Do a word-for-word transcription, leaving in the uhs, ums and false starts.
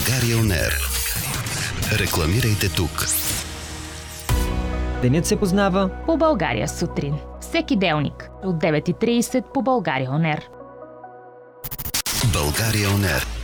България Он Ер. Рекламирайте тук. Денят се познава по България сутрин. Всеки делник от девет и трийсет по България Он Ер. България Он Ер.